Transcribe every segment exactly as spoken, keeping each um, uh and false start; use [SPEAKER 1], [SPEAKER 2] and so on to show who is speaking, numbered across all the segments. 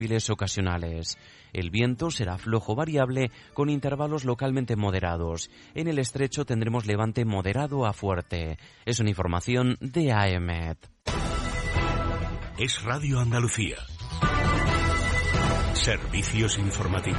[SPEAKER 1] ocasionales. El viento será flojo variable con intervalos localmente moderados. En el estrecho tendremos levante moderado a fuerte. Es una información de A E M E T.
[SPEAKER 2] Es Radio Andalucía. Servicios informativos.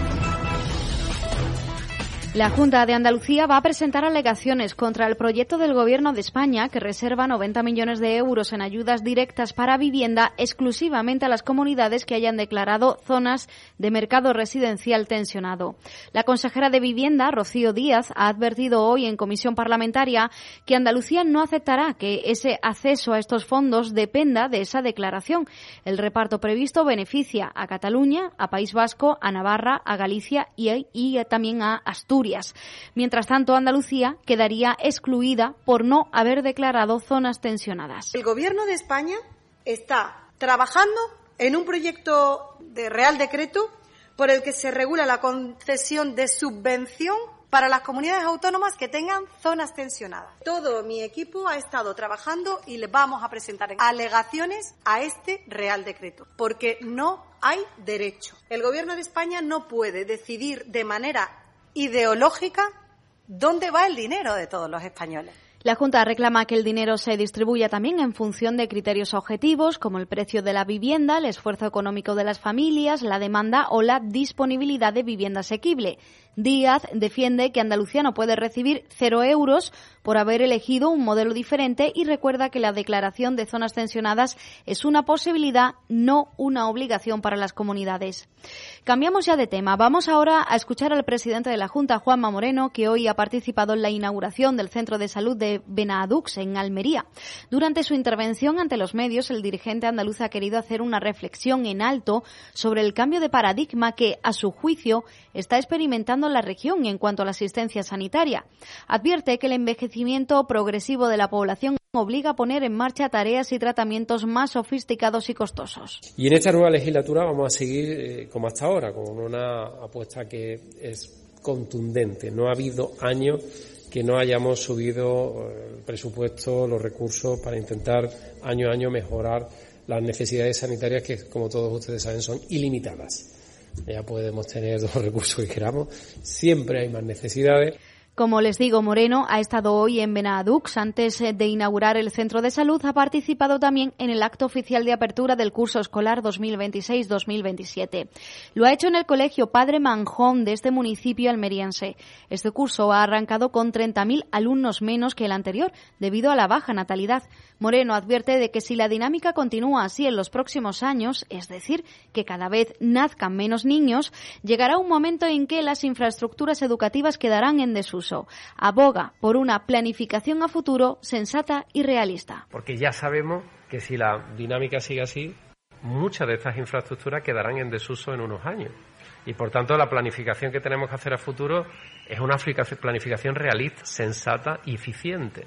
[SPEAKER 3] La Junta de Andalucía va a presentar alegaciones contra el proyecto del Gobierno de España que reserva noventa millones de euros en ayudas directas para vivienda exclusivamente a las comunidades que hayan declarado zonas de mercado residencial tensionado. La consejera de Vivienda, Rocío Díaz, ha advertido hoy en comisión parlamentaria que Andalucía no aceptará que ese acceso a estos fondos dependa de esa declaración. El reparto previsto beneficia a Cataluña, a País Vasco, a Navarra, a Galicia y, y también a Asturias. Mientras tanto, Andalucía quedaría excluida por no haber declarado zonas tensionadas.
[SPEAKER 4] El Gobierno de España está trabajando en un proyecto de Real Decreto por el que se regula la concesión de subvención para las comunidades autónomas que tengan zonas tensionadas. Todo mi equipo ha estado trabajando y le vamos a presentar alegaciones a este Real Decreto, porque no hay derecho. El Gobierno de España no puede decidir de manera ideológica dónde va el dinero de todos los españoles.
[SPEAKER 3] La Junta reclama que el dinero se distribuya también en función de criterios objetivos como el precio de la vivienda, el esfuerzo económico de las familias, la demanda o la disponibilidad de vivienda asequible. Díaz defiende que Andalucía no puede recibir cero euros por haber elegido un modelo diferente y recuerda que la declaración de zonas tensionadas es una posibilidad, no una obligación para las comunidades. Cambiamos ya de tema. Vamos ahora a escuchar al presidente de la Junta, Juanma Moreno, que hoy ha participado en la inauguración del Centro de Salud de Benadux, en Almería. Durante su intervención ante los medios, el dirigente andaluz ha querido hacer una reflexión en alto sobre el cambio de paradigma que, a su juicio, está experimentando la región en cuanto a la asistencia sanitaria. Advierte que el envejecimiento progresivo de la población obliga a poner en marcha tareas y tratamientos más sofisticados y costosos.
[SPEAKER 5] Y en esta nueva legislatura vamos a seguir eh, como hasta ahora, con una apuesta que es contundente. No ha habido año que no hayamos subido el presupuesto, los recursos para intentar año a año mejorar las necesidades sanitarias que, como todos ustedes saben, son ilimitadas. Ya podemos tener los recursos que queramos, siempre hay más necesidades.
[SPEAKER 3] Como les digo, Moreno ha estado hoy en Benadux. Antes de inaugurar el centro de salud, ha participado también en el acto oficial de apertura del curso escolar dos mil veintiséis dos mil veintisiete. Lo ha hecho en el colegio Padre Manjón de este municipio almeriense. Este curso ha arrancado con treinta mil alumnos menos que el anterior, debido a la baja natalidad. Moreno advierte de que si la dinámica continúa así en los próximos años, es decir, que cada vez nazcan menos niños, llegará un momento en que las infraestructuras educativas quedarán en desuso. Aboga por una planificación a futuro sensata y realista.
[SPEAKER 5] Porque ya sabemos que si la dinámica sigue así, muchas de estas infraestructuras quedarán en desuso en unos años. Y por tanto la planificación que tenemos que hacer a futuro es una planificación realista, sensata y eficiente.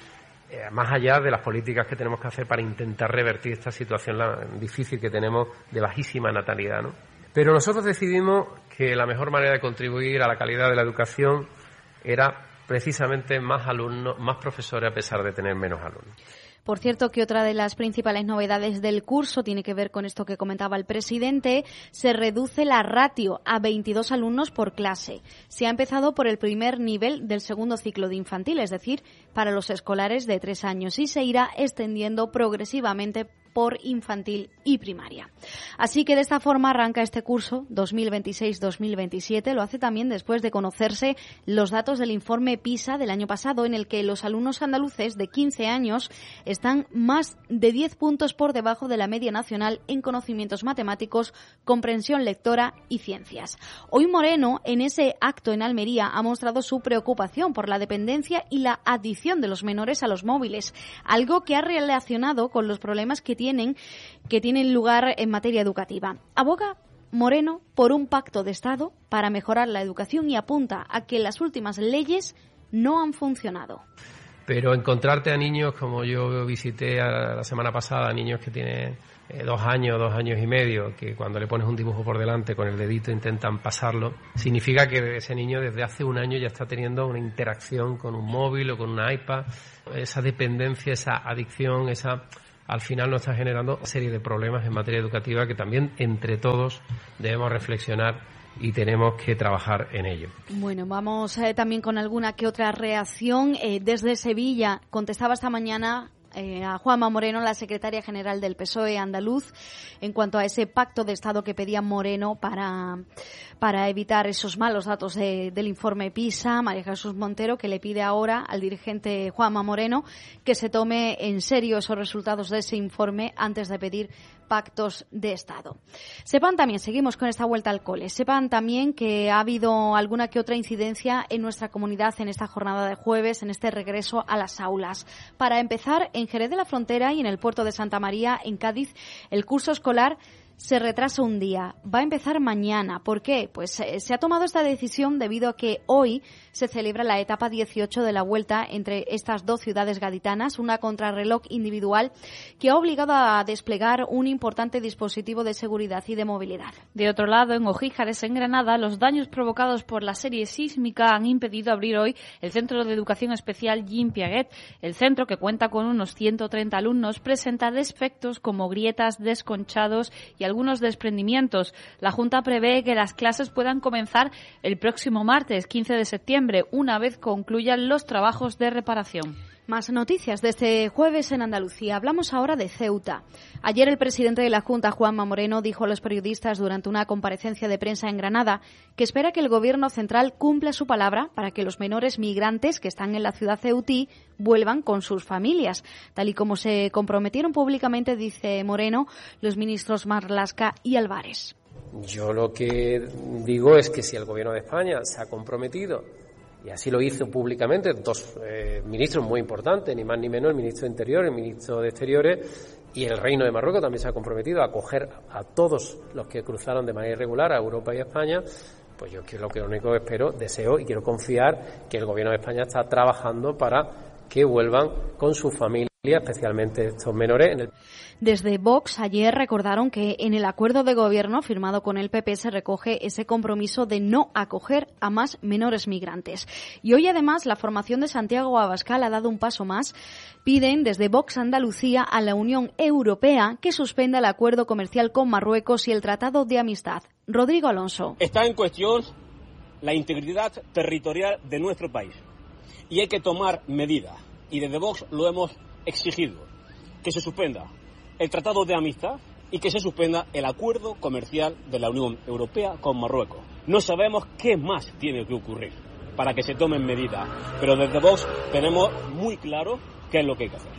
[SPEAKER 5] Eh, más allá de las políticas que tenemos que hacer para intentar revertir esta situación la, difícil que tenemos de bajísima natalidad, ¿no? Pero nosotros decidimos que la mejor manera de contribuir a la calidad de la educación era precisamente más alumnos, más profesores a pesar de tener menos alumnos.
[SPEAKER 3] Por cierto, que otra de las principales novedades del curso tiene que ver con esto que comentaba el presidente. Se reduce la ratio a veintidós alumnos por clase. Se ha empezado por el primer nivel del segundo ciclo de infantil, es decir, para los escolares de tres años, y se irá extendiendo progresivamente por infantil y primaria. Así que de esta forma arranca este curso dos mil veintiséis dos mil veintisiete. Lo hace también después de conocerse los datos del informe PISA del año pasado, en el que los alumnos andaluces de quince años están más de diez puntos por debajo de la media nacional en conocimientos matemáticos, comprensión lectora y ciencias. Hoy Moreno, en ese acto en Almería, ha mostrado su preocupación por la dependencia y la adicción de los menores a los móviles, algo que ha relacionado con los problemas que tienen, que tienen lugar en materia educativa. Aboga Moreno por un pacto de Estado para mejorar la educación y apunta a que las últimas leyes no han funcionado.
[SPEAKER 5] Pero encontrarte a niños, como yo visité a la semana pasada, niños que tienen eh, dos años, dos años y medio, que cuando le pones un dibujo por delante con el dedito intentan pasarlo, significa que ese niño desde hace un año ya está teniendo una interacción con un móvil o con una iPad. Esa dependencia, esa adicción, esa al final nos está generando una serie de problemas en materia educativa que también entre todos debemos reflexionar y tenemos que trabajar en ello.
[SPEAKER 3] Bueno, vamos eh, también con alguna que otra reacción. Eh, desde Sevilla contestaba esta mañana Eh, a Juanma Moreno, la secretaria general del P S O E andaluz, en cuanto a ese pacto de Estado que pedía Moreno para, para evitar esos malos datos de, del informe PISA. María Jesús Montero, que le pide ahora al dirigente Juanma Moreno que se tome en serio esos resultados de ese informe antes de pedir pactos de Estado. Sepan también, seguimos con esta vuelta al cole, sepan también que ha habido alguna que otra incidencia en nuestra comunidad en esta jornada de jueves, en este regreso a las aulas. Para empezar, en Jerez de la Frontera y en el puerto de Santa María, en Cádiz, el curso escolar se retrasa un día. Va a empezar mañana. ¿Por qué? Pues eh, se ha tomado esta decisión debido a que hoy se celebra la etapa dieciocho de la vuelta entre estas dos ciudades gaditanas, una contrarreloj individual que ha obligado a desplegar un importante dispositivo de seguridad y de movilidad.
[SPEAKER 6] De otro lado, en Ojíjares, en Granada, los daños provocados por la serie sísmica han impedido abrir hoy el Centro de Educación Especial Jean Piaget. El centro, que cuenta con unos ciento treinta alumnos, presenta defectos como grietas, desconchados y algunos desprendimientos. La Junta prevé que las clases puedan comenzar el próximo martes, quince de septiembre, una vez concluyan los trabajos de reparación.
[SPEAKER 3] Más noticias de este jueves en Andalucía. Hablamos ahora de Ceuta. Ayer el presidente de la Junta, Juanma Moreno, dijo a los periodistas durante una comparecencia de prensa en Granada que espera que el Gobierno central cumpla su palabra para que los menores migrantes que están en la ciudad ceutí vuelvan con sus familias, tal y como se comprometieron públicamente, dice Moreno, los ministros Marlaska y Álvarez.
[SPEAKER 5] Yo lo que digo es que si el Gobierno de España se ha comprometido, y así lo hizo públicamente dos eh, ministros muy importantes, ni más ni menos el ministro de Interior, el ministro de Exteriores, y el Reino de Marruecos también se ha comprometido a acoger a todos los que cruzaron de manera irregular a Europa y a España. Pues yo lo que lo único que espero, deseo y quiero confiar que el Gobierno de España está trabajando para que vuelvan con su familia, especialmente estos menores. En el...
[SPEAKER 3] Desde Vox ayer recordaron que en el acuerdo de gobierno firmado con el P P se recoge ese compromiso de no acoger a más menores migrantes. Y hoy además la formación de Santiago Abascal ha dado un paso más. Piden desde Vox Andalucía a la Unión Europea que suspenda el acuerdo comercial con Marruecos y el Tratado de Amistad. Rodrigo Alonso.
[SPEAKER 7] Está en cuestión la integridad territorial de nuestro país y hay que tomar medidas. Y desde Vox lo hemos exigido, que se suspenda el Tratado de Amistad y que se suspenda el acuerdo comercial de la Unión Europea con Marruecos. No sabemos qué más tiene que ocurrir para que se tomen medidas, pero desde Vox tenemos muy claro qué es lo que hay que hacer.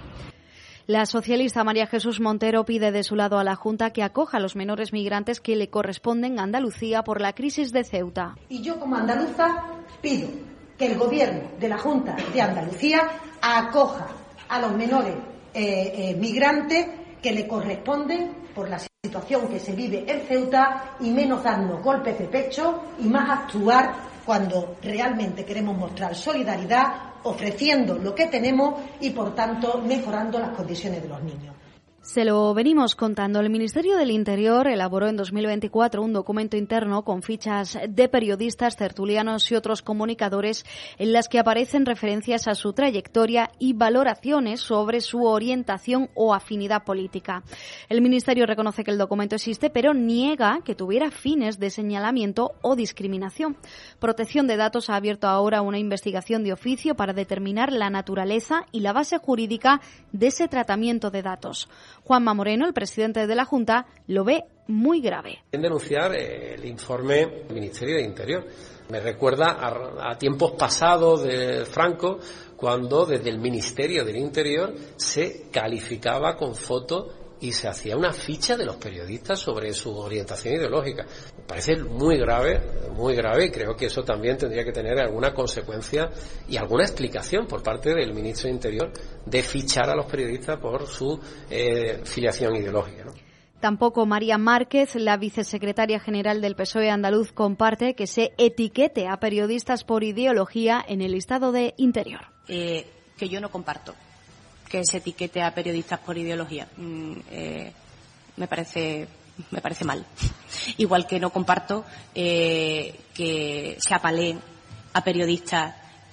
[SPEAKER 3] La socialista María Jesús Montero pide de su lado a la Junta que acoja a los menores migrantes que le corresponden a Andalucía por la crisis de Ceuta.
[SPEAKER 8] Y yo como andaluza pido que el Gobierno de la Junta de Andalucía acoja a los menores eh, eh, migrantes que le corresponden por la situación que se vive en Ceuta y menos darnos golpes de pecho y más actuar cuando realmente queremos mostrar solidaridad, ofreciendo lo que tenemos y, por tanto, mejorando las condiciones de los niños.
[SPEAKER 3] Se lo venimos contando. El Ministerio del Interior elaboró en dos mil veinticuatro un documento interno con fichas de periodistas, tertulianos y otros comunicadores en las que aparecen referencias a su trayectoria y valoraciones sobre su orientación o afinidad política. El Ministerio reconoce que el documento existe, pero niega que tuviera fines de señalamiento o discriminación. Protección de Datos ha abierto ahora una investigación de oficio para determinar la naturaleza y la base jurídica de ese tratamiento de datos. Juanma Moreno, el presidente de la Junta, lo ve muy grave.
[SPEAKER 5] En denunciar el informe del Ministerio de Interior. Me recuerda a, a tiempos pasados de Franco, cuando desde el Ministerio del Interior se calificaba con fotos y se hacía una ficha de los periodistas sobre su orientación ideológica. Me parece muy grave, muy grave, y creo que eso también tendría que tener alguna consecuencia y alguna explicación por parte del ministro de Interior de fichar a los periodistas por su eh, filiación ideológica, ¿no?
[SPEAKER 3] Tampoco María Márquez, la vicesecretaria general del P S O E andaluz, comparte que se etiquete a periodistas por ideología en el listado de Interior.
[SPEAKER 9] Eh, que yo no comparto que se etiquete a periodistas por ideología. Mm, eh, me parece me parece mal. Igual que no comparto eh, que se apaleen a periodistas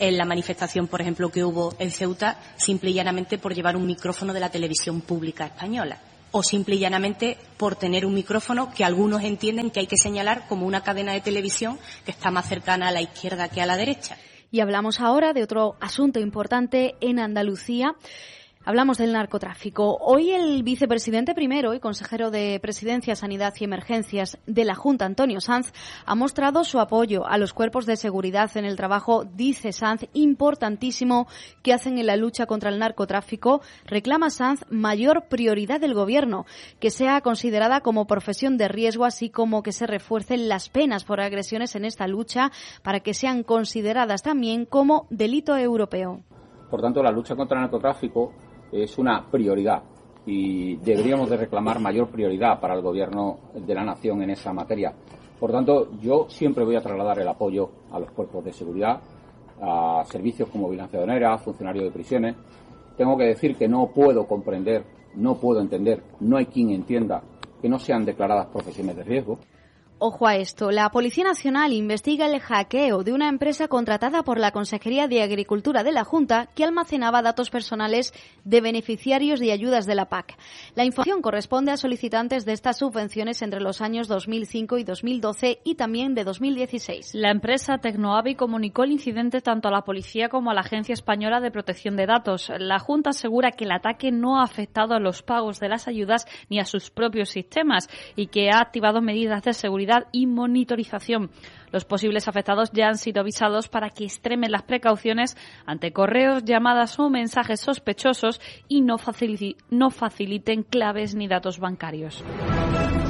[SPEAKER 9] en la manifestación, por ejemplo, que hubo en Ceuta, simple y llanamente por llevar un micrófono de la televisión pública española, o simple y llanamente por tener un micrófono que algunos entienden que hay que señalar como una cadena de televisión que está más cercana a la izquierda que a la derecha.
[SPEAKER 3] Y hablamos ahora de otro asunto importante en Andalucía. Hablamos del narcotráfico. Hoy el vicepresidente primero y consejero de Presidencia, Sanidad y Emergencias de la Junta, Antonio Sanz, ha mostrado su apoyo a los cuerpos de seguridad en el trabajo, dice Sanz, importantísimo que hacen en la lucha contra el narcotráfico. Reclama Sanz mayor prioridad del Gobierno, que sea considerada como profesión de riesgo, así como que se refuercen las penas por agresiones en esta lucha para que sean consideradas también como delito europeo.
[SPEAKER 10] Por tanto, la lucha contra el narcotráfico es una prioridad y deberíamos de reclamar mayor prioridad para el Gobierno de la Nación en esa materia. Por tanto, yo siempre voy a trasladar el apoyo a los cuerpos de seguridad, a servicios como vigilancia aduanera, funcionarios de prisiones. Tengo que decir que no puedo comprender, no puedo entender, no hay quien entienda que no sean declaradas profesiones de riesgo.
[SPEAKER 3] Ojo a esto, la Policía Nacional investiga el hackeo de una empresa contratada por la Consejería de Agricultura de la Junta que almacenaba datos personales de beneficiarios de ayudas de la P A C. La información corresponde a solicitantes de estas subvenciones entre los años dos mil cinco y dos mil doce y también de dos mil dieciséis.
[SPEAKER 6] La empresa Tecnoavi comunicó el incidente tanto a la Policía como a la Agencia Española de Protección de Datos. La Junta asegura que el ataque no ha afectado a los pagos de las ayudas ni a sus propios sistemas y que ha activado medidas de seguridad y monitorización. Los posibles afectados ya han sido avisados para que extremen las precauciones ante correos, llamadas o mensajes sospechosos y no faciliten claves ni datos bancarios.